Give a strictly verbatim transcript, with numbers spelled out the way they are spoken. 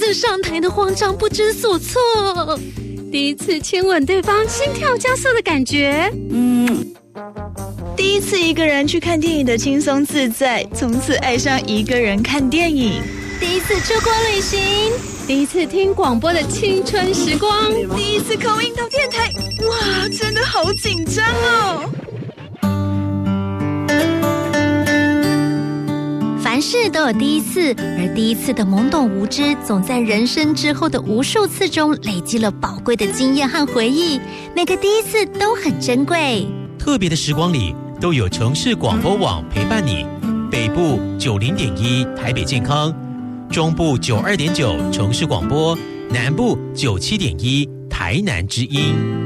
次上台的慌张不知所措， 第一次亲吻对方心跳加速的感觉， 嗯，第一次一个人去看电影的轻松自在，从此爱上一个人看电影。 第一次出国旅行， 第一次听广播的青春时光， 第一次call in到电台，哇，真的好紧张哦！ 凡事都有第一次，而第一次的懵懂无知，总在人生之后的无数次中累积了宝贵的经验和回忆。每个第一次都很珍贵。 特别的时光里，都有城市广播网陪伴你。北部九零点一台北健康，中部九二点九城市广播，南部九七点一台南之音。